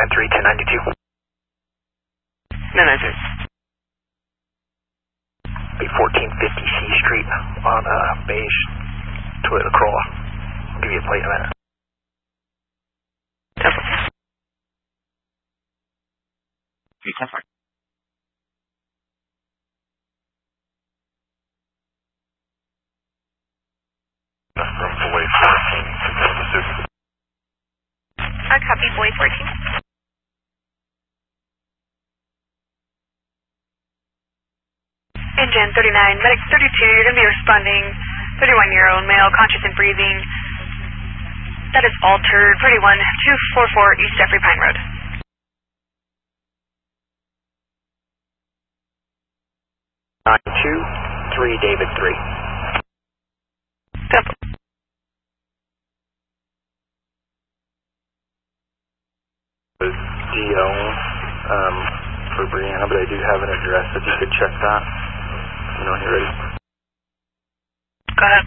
993, 1092. 993. 1450 C Street on beige Toyota Corolla. I'll give you a plate in a minute. From Boy 14, confirm the Susan. I copy Boy 14. Engine 39, medic 32, you're going to be responding, 31-year-old male, conscious and breathing. That is altered, 31244 East Jeffrey Pine Road. Nine two 3 David 3. Double. DO for Brianna, but I do have an address if you could check that. You know when you're ready. Go ahead.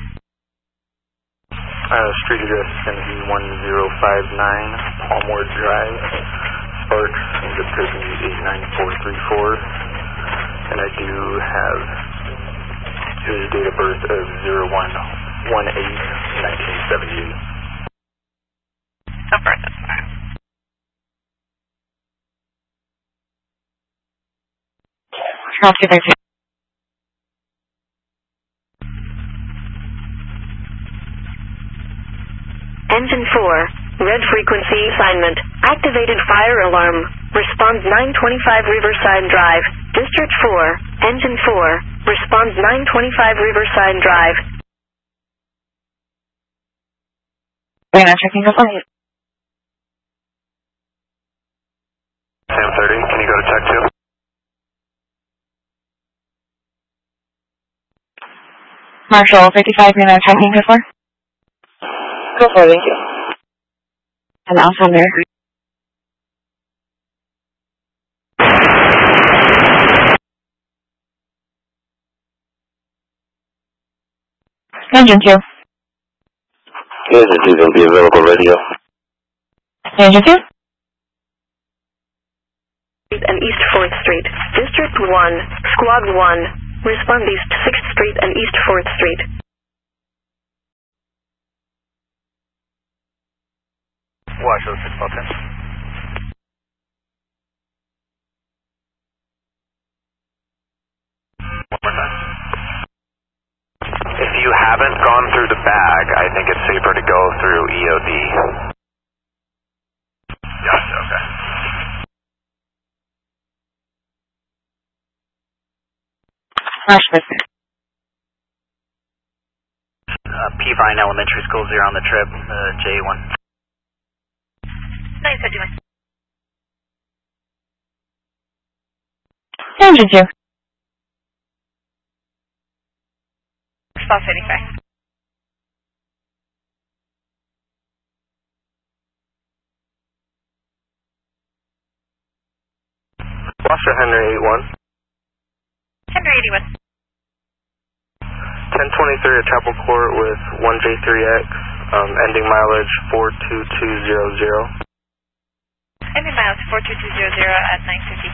Street address is going to be 1059 Palmwood Drive, Sparks, and zip code is 89434. And I do have his date of birth of 01/18/1978. So far, that's fine. Roger, thank you. Engine 4, red frequency assignment, activated fire alarm, response 925 Riverside Drive, District 4, Engine 4, response 925 Riverside Drive. We're not checking the phone. Sam 30, can you go to check 2? Marshall 55, you're not checking the phone? Go for it, thank you. And Alexander. Engine 2. Engine 2 going to be available radio. And Engine 2? East 4th Street, District 1, Squad 1, respond East 6th Street and East 4th Street. Watch those 6 10. If you haven't gone through the bag, I think it's safer to go through EOD. Gotcha, okay. Peavine Elementary School, 0 on the trip, J1. Nice, how you doing? Engine 2. Response 85. Foster Henry 81. Henry 81. 1023 at Chapel Court with 1J3X, ending mileage 42200. Ending miles 42200 at 950.